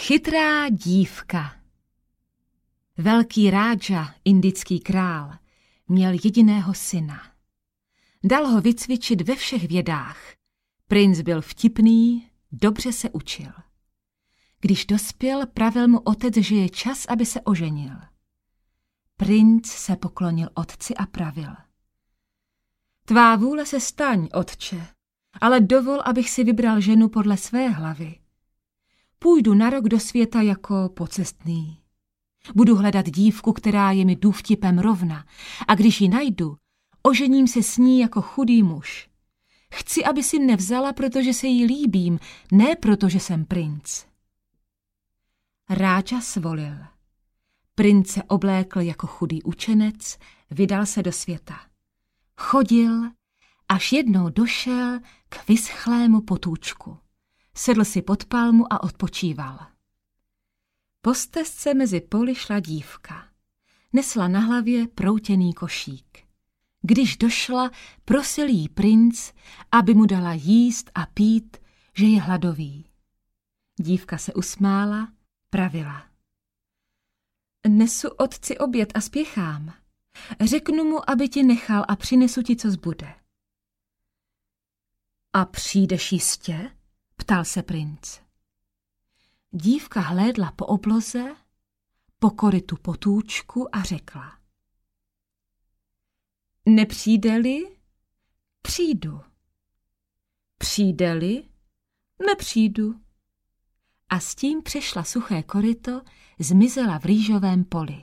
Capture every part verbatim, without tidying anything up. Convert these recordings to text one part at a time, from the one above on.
Chytrá dívka. Velký rádža, indický král, měl jediného syna. Dal ho vycvičit ve všech vědách. Princ byl vtipný, dobře se učil. Když dospěl, pravil mu otec, že je čas, aby se oženil. Princ se poklonil otci a pravil: Tvá vůle se staň, otče, ale dovol, abych si vybral ženu podle své hlavy. Půjdu na rok do světa jako pocestný. Budu hledat dívku, která je mi důvtipem rovna, a když ji najdu, ožením se s ní jako chudý muž. Chci, aby si mne vzala, protože se jí líbím, ne protože jsem princ. Rádža svolil. Princ se oblékl jako chudý učenec, vydal se do světa. Chodil, až jednou došel k vyschlému potůčku. Sedl si pod palmu a odpočíval. Po stezce mezi poli šla dívka. Nesla na hlavě proutěný košík. Když došla, prosil jí princ, aby mu dala jíst a pít, že je hladový. Dívka se usmála, pravila: Nesu otci oběd a spěchám. Řeknu mu, aby ti nechal a přinesu ti, co zbude. A přijdeš jistě? Ptal se princ. Dívka hlédla po obloze, po korytu potůčku a řekla: Nepřijde-li, přijdu. Přijde-li, nepřijdu. A s tím přešla suché koryto, zmizela v rýžovém poli.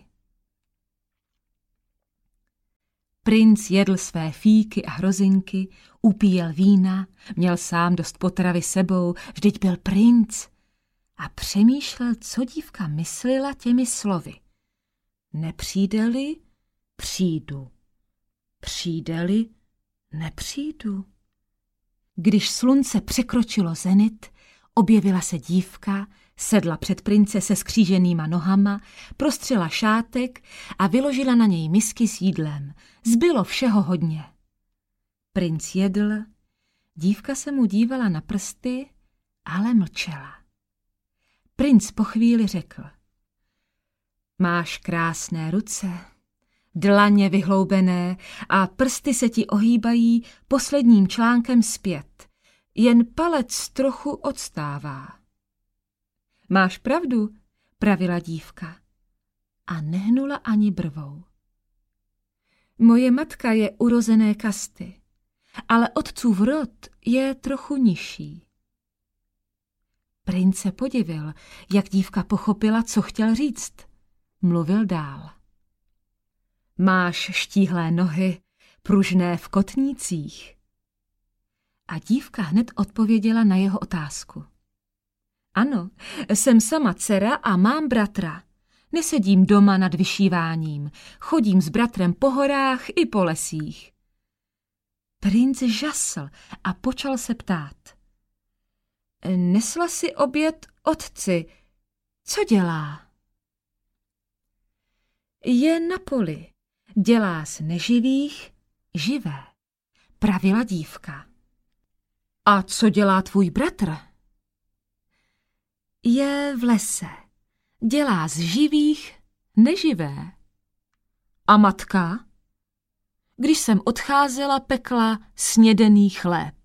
Princ jedl své fíky a hrozinky, upíjel vína, měl sám dost potravy sebou, vždyť byl princ, a přemýšlel, co dívka myslela těmi slovy. Nepřijde-li, přijdu. Přijde-li, nepřijdu. Když slunce překročilo zenit, objevila se dívka, sedla před prince se skříženýma nohama, prostřela šátek a vyložila na něj misky s jídlem. Zbylo všeho hodně. Princ jedl, dívka se mu dívala na prsty, ale mlčela. Princ po chvíli řekl: Máš krásné ruce, dlaně vyhloubené a prsty se ti ohýbají posledním článkem zpět. Jen palec trochu odstává. Máš pravdu, pravila dívka a nehnula ani brvou. Moje matka je urozené kasty, ale otcův rod je trochu nižší. Princ se podivil, jak dívka pochopila, co chtěl říct. Mluvil dál. Máš štíhlé nohy, pružné v kotnících. A dívka hned odpověděla na jeho otázku. Ano, jsem sama dcera a mám bratra. Nesedím doma nad vyšíváním, chodím s bratrem po horách i po lesích. Princ žasl a počal se ptát. Nesla si oběd otci, co dělá? Je na poli, dělá z neživých živé, pravila dívka. A co dělá tvůj bratr? Je v lese, dělá z živých neživé. A matka? Když jsem odcházela, pekla snědený chléb.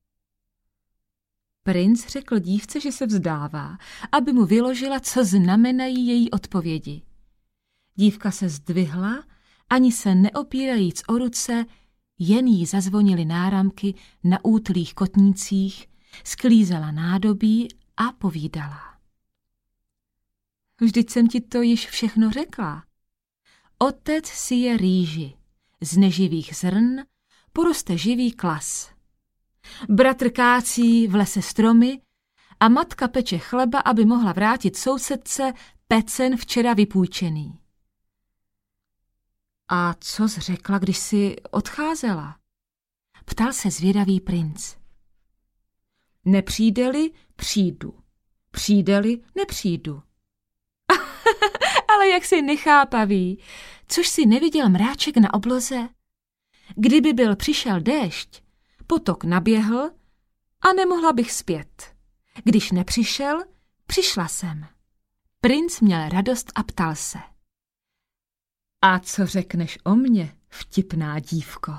Princ řekl dívce, že se vzdává, aby mu vyložila, co znamenají její odpovědi. Dívka se zdvihla, ani se neopírajíc o ruce, jen jí zazvonily náramky na útlých kotnících, sklízela nádobí a povídala. Vždyť jsem ti to již všechno řekla. Otec si je rýži, z neživých zrn poroste živý klas. Bratr kácí v lese stromy a matka peče chleba, aby mohla vrátit sousedce pecen včera vypůjčený. A co jsi řekla, když jsi odcházela? Ptal se zvědavý princ. Nepřijde-li, přijdu. Přijde-li, nepřijdu. Ale jak jsi nechápavý, což jsi neviděl mráček na obloze? Kdyby byl přišel déšť, potok naběhl a nemohla bych zpět. Když nepřišel, přišla jsem. Princ měl radost a ptal se. A co řekneš o mně, vtipná dívko?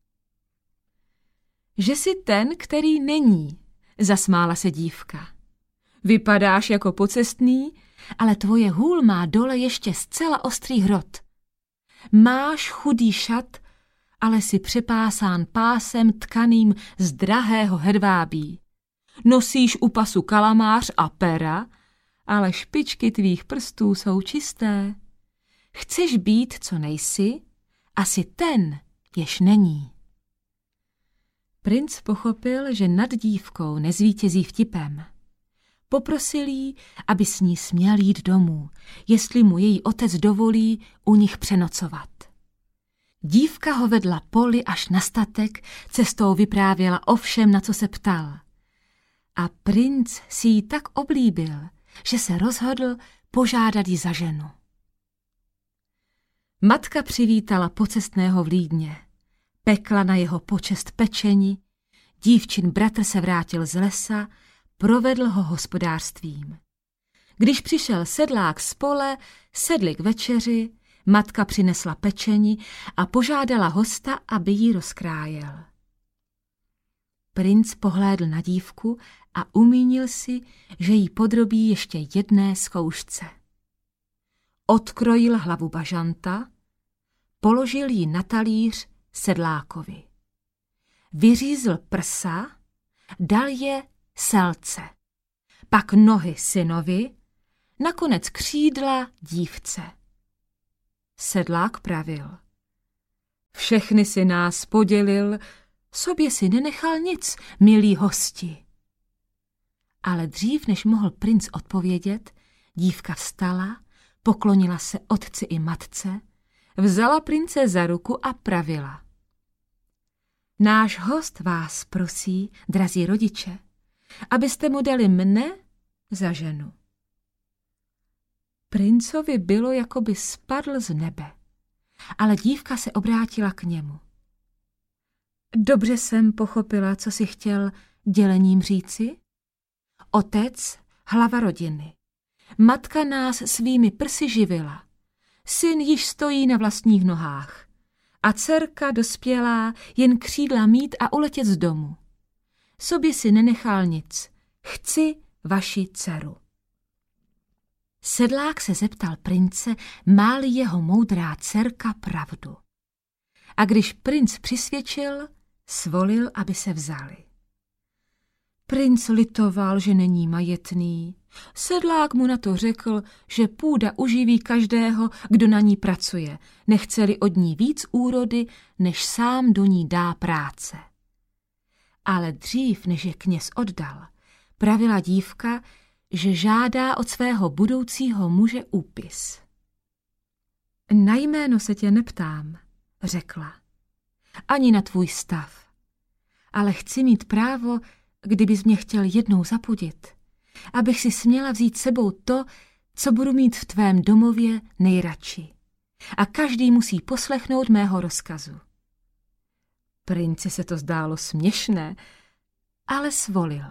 Že jsi ten, který není, zasmála se dívka. Vypadáš jako pocestný, ale tvoje hůl má dole ještě zcela ostrý hrot. Máš chudý šat, ale si přepásán pásem tkaným z drahého hedvábí. Nosíš u pasu kalamář a pera, ale špičky tvých prstů jsou čisté. Chceš být, co nejsi, a jsi ten, jež není. Princ pochopil, že nad dívkou nezvítězí vtipem. Poprosil jí, aby s ní směl jít domů, jestli mu její otec dovolí u nich přenocovat. Dívka ho vedla poli až na statek, cestou vyprávěla o všem, na co se ptal. A princ si ji tak oblíbil, že se rozhodl požádat ji za ženu. Matka přivítala pocestného v Lídně. Pekla na jeho počest pečeni, dívčin bratr se vrátil z lesa, provedl ho hospodářstvím. Když přišel sedlák z pole, sedli k večeři, matka přinesla pečeni a požádala hosta, aby ji rozkrájel. Princ pohlédl na dívku a umínil si, že jí podrobí ještě jedné zkoušce. Odkrojil hlavu bažanta, položil ji na talíř sedlákovi. Vyřízl prsa, dal je selce, pak nohy synovi, nakonec křídla dívce. Sedlák pravil. Všechny si nás podělil, sobě si nenechal nic, milí hosti. Ale dřív, než mohl princ odpovědět, dívka vstala, poklonila se otci i matce, vzala prince za ruku a pravila. Náš host vás prosí, drazí rodiče, abyste mu dali mne za ženu. Princovi bylo, jako by spadl z nebe, ale dívka se obrátila k němu. Dobře jsem pochopila, co si chtěl dělením říci? Otec, hlava rodiny. Matka nás svými prsy živila. Syn již stojí na vlastních nohách. A dcerka dospělá jen křídla mít a uletět z domu. Sobě si nenechal nic. Chci vaši dceru. Sedlák se zeptal prince, má-li jeho moudrá dcerka pravdu. A když princ přisvědčil, svolil, aby se vzali. Princ litoval, že není majetný. Sedlák mu na to řekl, že půda uživí každého, kdo na ní pracuje, nechce-li od ní víc úrody, než sám do ní dá práce. Ale dřív, než je kněz oddal, pravila dívka, že žádá od svého budoucího muže úpis. Na jméno se tě neptám, řekla, ani na tvůj stav, ale chci mít právo, kdybys mě chtěl jednou zapudit, abych si směla vzít sebou to, co budu mít v tvém domově nejradši. A každý musí poslechnout mého rozkazu. Princi se to zdálo směšné, ale svolil.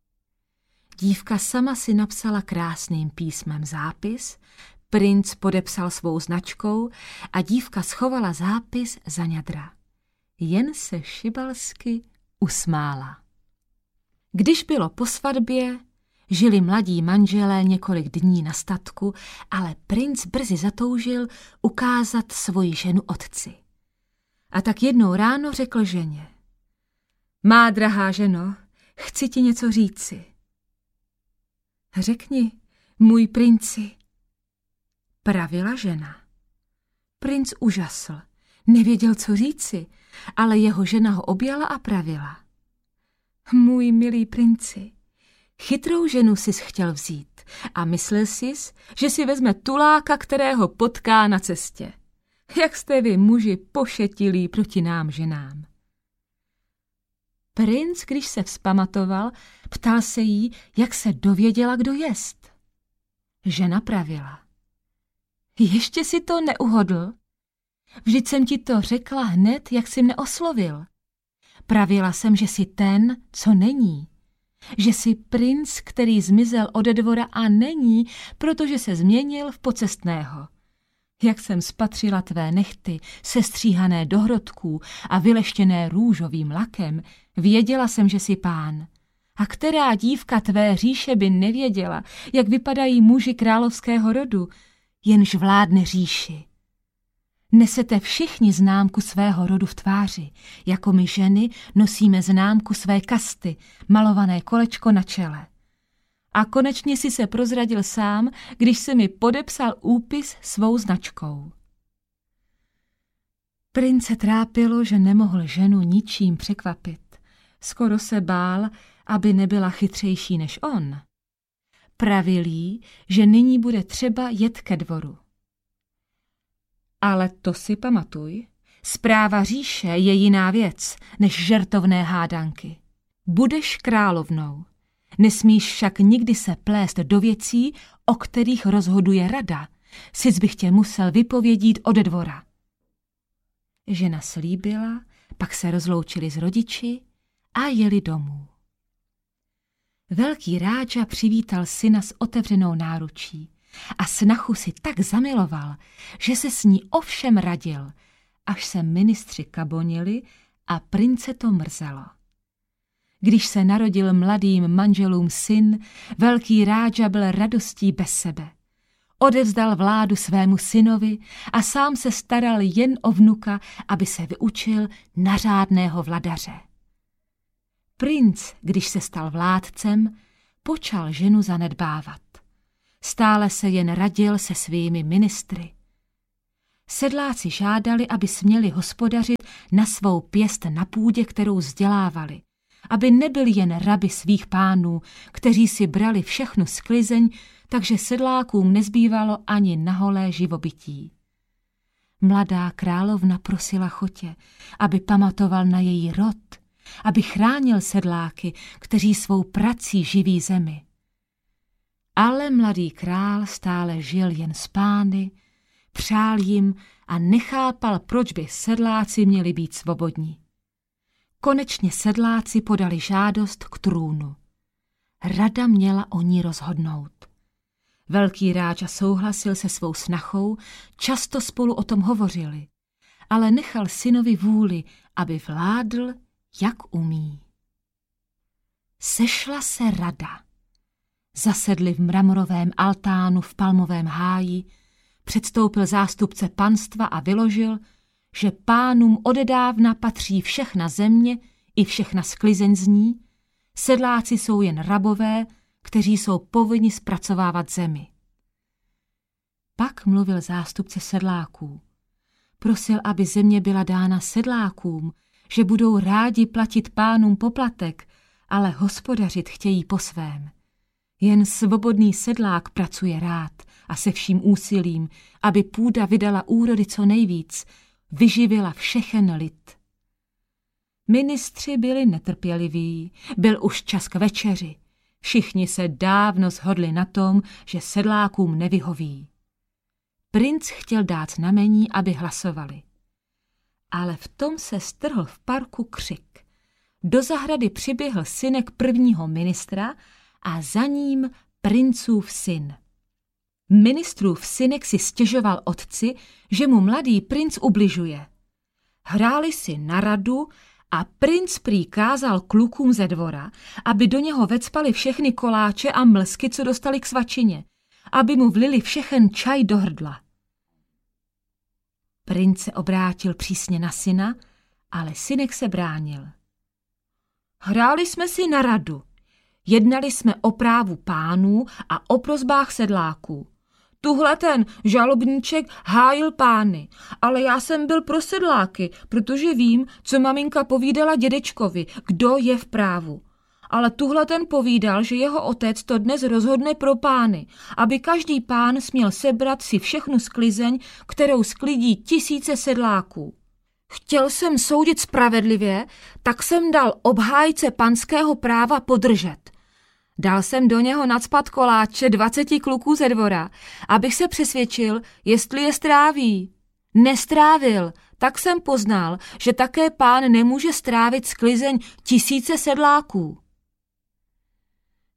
Dívka sama si napsala krásným písmem zápis, princ podepsal svou značkou a dívka schovala zápis za ňadra. Jen se šibalsky usmála. Když bylo po svatbě, žili mladí manželé několik dní na statku, ale princ brzy zatoužil ukázat svoji ženu otci. A tak jednou ráno řekl ženě: Má drahá ženo, chci ti něco říci. Řekni, můj princi, pravila žena. Princ užasl, nevěděl, co říci, ale jeho žena ho objala a pravila. Můj milý princi, chytrou ženu sis chtěl vzít a myslel sis, že si vezme tuláka, kterého potká na cestě. Jak jste vy muži pošetilí proti nám ženám. Princ, když se vzpamatoval, ptal se jí, jak se dověděla, kdo jest. Žena pravila. Ještě si to neuhodl? Vždyť jsem ti to řekla hned, jak jsi mne oslovil. Pravila jsem, že jsi ten, co není. že jsi princ, který zmizel ode dvora a není, protože se změnil v pocestného. Jak jsem spatřila tvé nehty, sestříhané do hrodků a vyleštěné růžovým lakem, věděla jsem, že jsi pán. A která dívka tvé říše by nevěděla, jak vypadají muži královského rodu, jenž vládne říši. Nesete všichni známku svého rodu v tváři, jako my ženy nosíme známku své kasty, malované kolečko na čele. A konečně si se prozradil sám, když se mi podepsal úpis svou značkou. Prince trápilo, že nemohl ženu ničím překvapit. Skoro se bál, aby nebyla chytřejší než on. Pravil jí, že nyní bude třeba jet ke dvoru. Ale to si pamatuj, správa říše je jiná věc, než žertovné hádanky. Budeš královnou, nesmíš však nikdy se plést do věcí, o kterých rozhoduje rada, sic bych tě musel vypovědít ode dvora. Žena slíbila, pak se rozloučili s rodiči a jeli domů. Velký rádža přivítal syna s otevřenou náručí a snachu si tak zamiloval, že se s ní ovšem radil, až se ministři kabonili a prince to mrzelo. Když se narodil mladým manželům syn, velký rádža byl radostí bez sebe. Odevzdal vládu svému synovi a sám se staral jen o vnuka, aby se vyučil na řádného vladaře. Princ, když se stal vládcem, počal ženu zanedbávat. Stále se jen radil se svými ministry. Sedláci žádali, aby směli hospodařit na svou pěst na půdě, kterou vzdělávali, aby nebyli jen raby svých pánů, kteří si brali všechnu sklizeň, takže sedlákům nezbývalo ani na holé živobytí. Mladá královna prosila Chotě, aby pamatoval na její rod, aby chránil sedláky, kteří svou prací živí zemi. Ale mladý král stále žil jen s pány, přál jim a nechápal, proč by sedláci měli být svobodní. Konečně sedláci podali žádost k trůnu. Rada měla o ní rozhodnout. Velký rádža souhlasil se svou snachou, často spolu o tom hovořili, ale nechal synovi vůli, aby vládl, jak umí. Sešla se rada. Zasedli v mramorovém altánu v palmovém háji, předstoupil zástupce panstva a vyložil, že pánům odedávna patří všechna země i všechna sklizeň z ní, sedláci jsou jen rabové, kteří jsou povinni zpracovávat zemi. Pak mluvil zástupce sedláků. Prosil, aby země byla dána sedlákům, že budou rádi platit pánům poplatek, ale hospodařit chtějí po svém. Jen svobodný sedlák pracuje rád a se vším úsilím, aby půda vydala úrody co nejvíc, vyživila všechen lid. Ministři byli netrpěliví, byl už čas k večeři. Všichni se dávno shodli na tom, že sedlákům nevyhoví. Princ chtěl dát znamení, aby hlasovali. Ale v tom se strhl v parku křik. Do zahrady přiběhl synek prvního ministra a za ním princův syn. Ministrův synek si stěžoval otci, že mu mladý princ ubližuje. Hráli si na radu a princ prý kázal klukům ze dvora, aby do něho vecpali všechny koláče a mlsky, co dostali k svačině, aby mu vlili všechen čaj do hrdla. Princ se obrátil přísně na syna, ale synek se bránil. Hráli jsme si na radu, jednali jsme o právu pánů a o prosbách sedláků. Tuhle ten žalobníček hájil pány, ale já jsem byl pro sedláky, protože vím, co maminka povídala dědečkovi, kdo je v právu. Ale tuhle ten povídal, že jeho otec to dnes rozhodne pro pány, aby každý pán směl sebrat si všechnu sklizeň, kterou sklidí tisíce sedláků. Chtěl jsem soudit spravedlivě, tak jsem dal obhájce panského práva podržet. Dal jsem do něho nacpat koláče dvaceti kluků ze dvora, abych se přesvědčil, jestli je stráví. Nestrávil, tak jsem poznal, že také pán nemůže strávit sklizeň tisíce sedláků.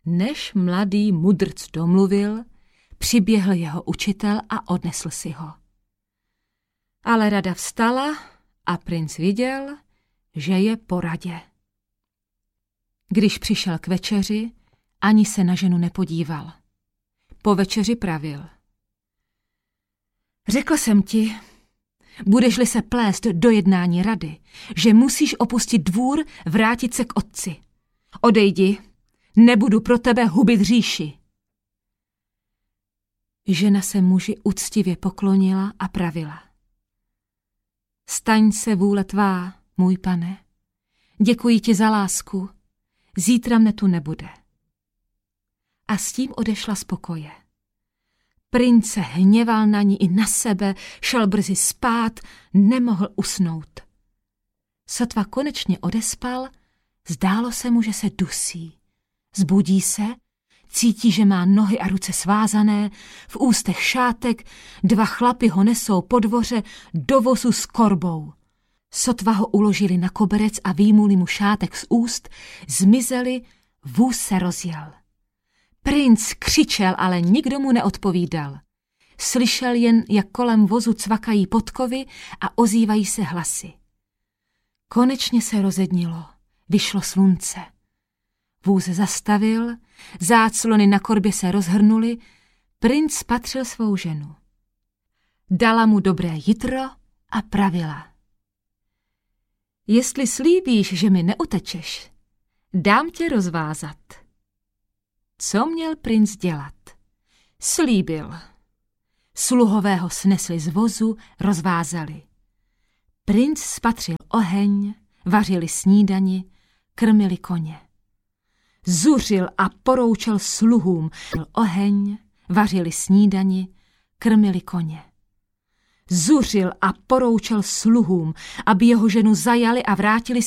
Než mladý mudrc domluvil, přiběhl jeho učitel a odnesl si ho. Ale rada vstala a princ viděl, že je po radě. Když přišel k večeři, ani se na ženu nepodíval. Po večeři pravil. Řekl jsem ti, budeš-li se plést do jednání rady, že musíš opustit dvůr, vrátit se k otci. Odejdi, nebudu pro tebe hubit říši. Žena se muži uctivě poklonila a pravila. Staň se vůle tvá, můj pane. Děkuji ti za lásku. Zítra mne tu nebude. A s tím odešla z pokoje. Princ se hněval na ní i na sebe, šel brzy spát, nemohl usnout. Sotva konečně odespal, zdálo se mu, že se dusí. Zbudí se, cítí, že má nohy a ruce svázané, v ústech šátek, dva chlapi ho nesou po dvoře do vozu s korbou. Sotva ho uložili na koberec a výjmuli mu šátek z úst, zmizeli, vůz se rozjel. Princ křičel, ale nikdo mu neodpovídal. Slyšel jen, jak kolem vozu cvakají podkovy a ozývají se hlasy. Konečně se rozednilo, vyšlo slunce. Vůz zastavil, záclony na korbě se rozhrnuly, princ spatřil svou ženu. Dala mu dobré jitro a pravila. Jestli slíbíš, že mi neutečeš, dám tě rozvázat. Co měl princ dělat? Slíbil. Sluhové ho snesli z vozu, rozvázali. Princ spatřil oheň, vařili snídani, krmili koně. Zuřil a poroučel sluhům, oheň, vařili snídani, krmili koně. Zuřil a poroučel sluhům, aby jeho ženu zajali a vrátili